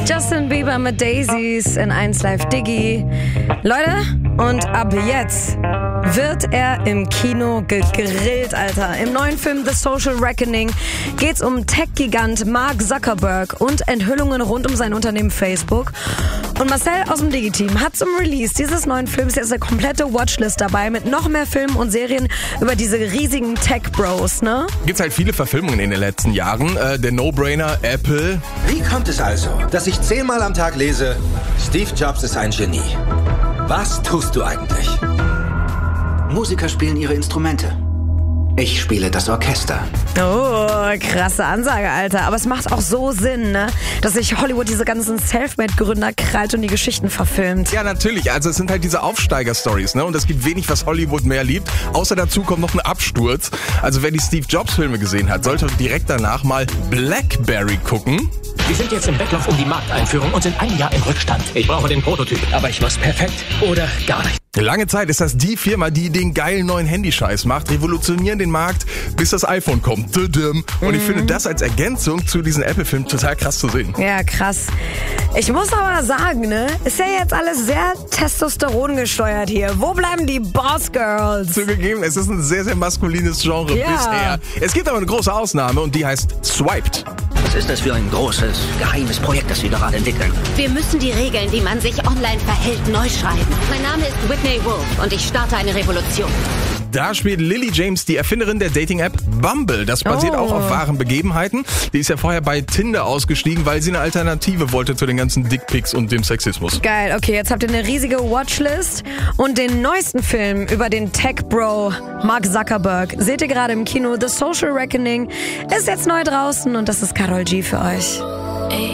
Justin Bieber mit Daisies in 1 Live Diggi. Leute, und ab jetzt wird er im Kino gegrillt, Alter. Im neuen Film The Social Reckoning geht's um Tech-Gigant Mark Zuckerberg und Enthüllungen rund um sein Unternehmen Facebook. Und Marcel aus dem Digi-Team hat zum Release dieses neuen Films jetzt eine komplette Watchlist dabei mit noch mehr Filmen und Serien über diese riesigen Tech-Bros, ne? Gibt's halt viele Verfilmungen in den letzten Jahren. Der No-Brainer, Apple. Wie kommt es also, dass ich 10-mal am Tag lese, Steve Jobs ist ein Genie? Was tust du eigentlich? Musiker spielen ihre Instrumente. Ich spiele das Orchester. Oh, krasse Ansage, Alter. Aber es macht auch so Sinn, ne? Dass sich Hollywood diese ganzen Selfmade-Gründer krallt und die Geschichten verfilmt. Ja, natürlich. Also es sind halt diese Aufsteiger-Stories, ne? Und es gibt wenig, was Hollywood mehr liebt. Außer dazu kommt noch ein Absturz. Also wer die Steve Jobs-Filme gesehen hat, sollte direkt danach mal Blackberry gucken. Wir sind jetzt im Wettlauf um die Markteinführung und sind ein Jahr im Rückstand. Ich brauche den Prototyp, aber ich muss perfekt oder gar nicht. Lange Zeit ist das die Firma, die den geilen neuen Handyscheiß macht, revolutionieren den Markt, bis das iPhone kommt. Und ich finde das als Ergänzung zu diesen Apple-Filmen total krass zu sehen. Ja, krass. Ich muss aber sagen, ne, ist ja jetzt alles sehr Testosteron gesteuert hier. Wo bleiben die Boss Girls? Zugegeben, es ist ein sehr, sehr maskulines Genre bisher. Es gibt aber eine große Ausnahme und die heißt Swiped. Was ist das für ein großes, geheimes Projekt, das Sie gerade entwickeln? Wir müssen die Regeln, wie man sich online verhält, neu schreiben. Mein Name ist Whitney Wolf und ich starte eine Revolution. Da spielt Lily James, die Erfinderin der Dating-App Bumble. Das basiert auch auf wahren Begebenheiten. Die ist ja vorher bei Tinder ausgestiegen, weil sie eine Alternative wollte zu den ganzen Dickpics und dem Sexismus. Geil, okay, jetzt habt ihr eine riesige Watchlist und den neuesten Film über den Tech-Bro Mark Zuckerberg seht ihr gerade im Kino. The Social Reckoning ist jetzt neu draußen und das ist Karol G für euch.